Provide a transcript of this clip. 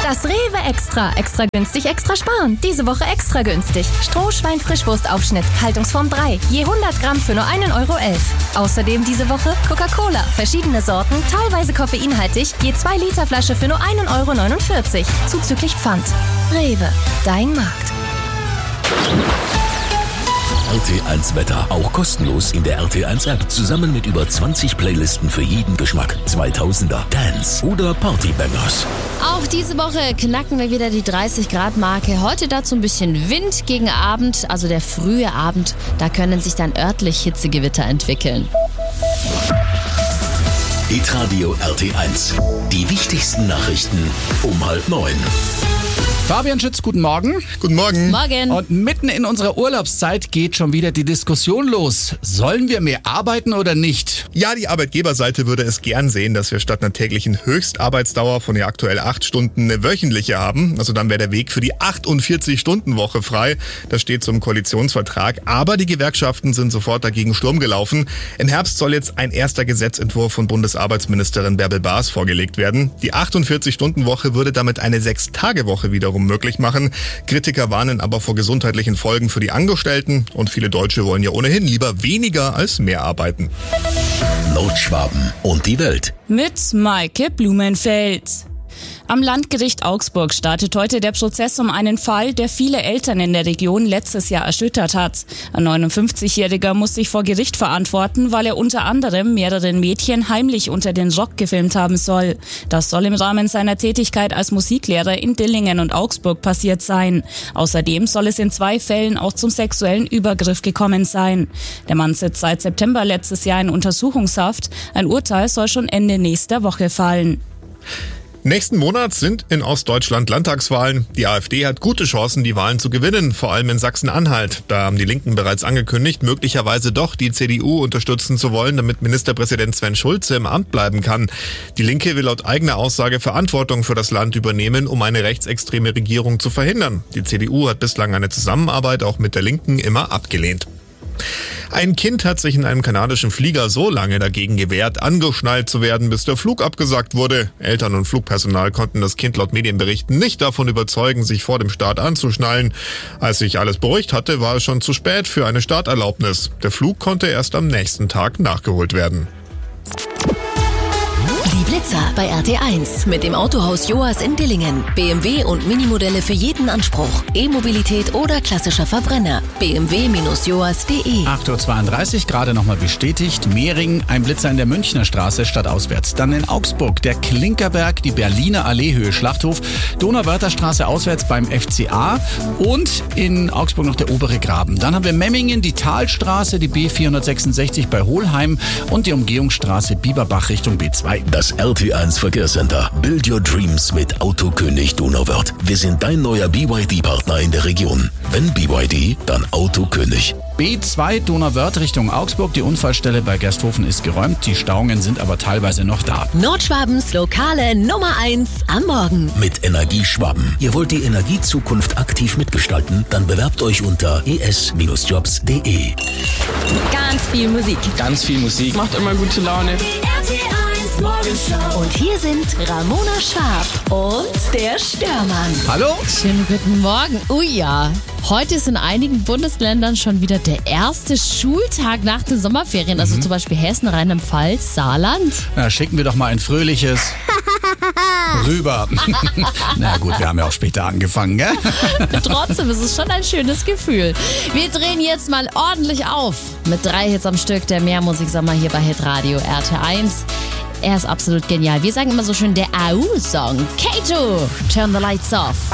Das Rewe Extra. Extra günstig, extra sparen. Diese Woche extra günstig. Strohschwein-Frischwurstaufschnitt, Haltungsform 3. Je 100 Gramm für nur 1,11 Euro. Außerdem diese Woche Coca-Cola. Verschiedene Sorten, teilweise koffeinhaltig. Je 2 Liter Flasche für nur 1,49 Euro. Zuzüglich Pfand. Rewe, dein Markt. RT1 Wetter, auch kostenlos in der RT1 App, zusammen mit über 20 Playlisten für jeden Geschmack. 2000er, Dance oder Partybangers. Auch diese Woche knacken wir wieder die 30-Grad-Marke. Heute dazu ein bisschen Wind gegen Abend, also der frühe Abend. Da können sich dann örtlich Hitzegewitter entwickeln. Hitradio RT1. Die wichtigsten Nachrichten um 8:30. Fabian Schütz, guten Morgen. Guten Morgen. Morgen. Und mitten in unserer Urlaubszeit geht schon wieder die Diskussion los. Sollen wir mehr arbeiten oder nicht? Ja, die Arbeitgeberseite würde es gern sehen, dass wir statt einer täglichen Höchstarbeitsdauer von ja aktuell 8 Stunden eine wöchentliche haben. Also dann wäre der Weg für die 48-Stunden-Woche frei. Das steht zum Koalitionsvertrag. Aber die Gewerkschaften sind sofort dagegen Sturm gelaufen. Im Herbst soll jetzt ein erster Gesetzentwurf von Bundesarbeitsministerin Bärbel Baas vorgelegt werden. Die 48-Stunden-Woche würde damit eine 6-Tage-Woche wiederum möglich machen. Kritiker warnen aber vor gesundheitlichen Folgen für die Angestellten und viele Deutsche wollen ja ohnehin lieber weniger als mehr arbeiten. Nordschwaben und die Welt. Mit Maike Blumenfeld. Am Landgericht Augsburg startet heute der Prozess um einen Fall, der viele Eltern in der Region letztes Jahr erschüttert hat. Ein 59-Jähriger muss sich vor Gericht verantworten, weil er unter anderem mehreren Mädchen heimlich unter den Rock gefilmt haben soll. Das soll im Rahmen seiner Tätigkeit als Musiklehrer in Dillingen und Augsburg passiert sein. Außerdem soll es in 2 Fällen auch zum sexuellen Übergriff gekommen sein. Der Mann sitzt seit September letztes Jahr in Untersuchungshaft. Ein Urteil soll schon Ende nächster Woche fallen. Nächsten Monat sind in Ostdeutschland Landtagswahlen. Die AfD hat gute Chancen, die Wahlen zu gewinnen, vor allem in Sachsen-Anhalt. Da haben die Linken bereits angekündigt, möglicherweise doch die CDU unterstützen zu wollen, damit Ministerpräsident Sven Schulze im Amt bleiben kann. Die Linke will laut eigener Aussage Verantwortung für das Land übernehmen, um eine rechtsextreme Regierung zu verhindern. Die CDU hat bislang eine Zusammenarbeit auch mit der Linken immer abgelehnt. Ein Kind hat sich in einem kanadischen Flieger so lange dagegen gewehrt, angeschnallt zu werden, bis der Flug abgesagt wurde. Eltern und Flugpersonal konnten das Kind laut Medienberichten nicht davon überzeugen, sich vor dem Start anzuschnallen. Als sich alles beruhigt hatte, war es schon zu spät für eine Starterlaubnis. Der Flug konnte erst am nächsten Tag nachgeholt werden. Die Blitzer bei RT1 mit dem Autohaus Joas in Dillingen. BMW und Minimodelle für jeden Anspruch. E-Mobilität oder klassischer Verbrenner. bmw-joas.de. 8:32 Uhr, gerade nochmal bestätigt. Mehring, ein Blitzer in der Münchner Straße stadtauswärts. Dann in Augsburg der Klinkerberg, die Berliner Allee Höhe Schlachthof, Donauwörther-Straße auswärts beim FCA und in Augsburg noch der obere Graben. Dann haben wir Memmingen, die Talstraße, die B466 bei Hohlheim und die Umgehungsstraße Bieberbach Richtung B2. Das RT1 Verkehrscenter. Build your dreams mit Autokönig Donauwörth. Wir sind dein neuer BYD-Partner in der Region. Wenn BYD, dann Autokönig. B2 Donauwörth Richtung Augsburg. Die Unfallstelle bei Gersthofen ist geräumt. Die Stauungen sind aber teilweise noch da. Nordschwabens lokale Nummer 1 am Morgen. Mit Energieschwaben. Ihr wollt die Energiezukunft aktiv mitgestalten? Dann bewerbt euch unter es-jobs.de. Ganz viel Musik. Ganz viel Musik. Macht immer gute Laune. Und hier sind Ramona Schwab und der Störmann. Hallo? Schönen guten Morgen. Ja, heute ist in einigen Bundesländern schon wieder der erste Schultag nach den Sommerferien. Also zum Beispiel Hessen, Rheinland-Pfalz, Saarland. Na, schicken wir doch mal ein fröhliches rüber. Na gut, wir haben ja auch später angefangen, gell? Trotzdem ist es schon ein schönes Gefühl. Wir drehen jetzt mal ordentlich auf. Mit 3 Hits am Stück, der Mehrmusiksommer hier bei Hitradio RT1. Er ist absolut genial. Wir sagen immer so schön der AU-Song. Kato, Turn the Lights Off.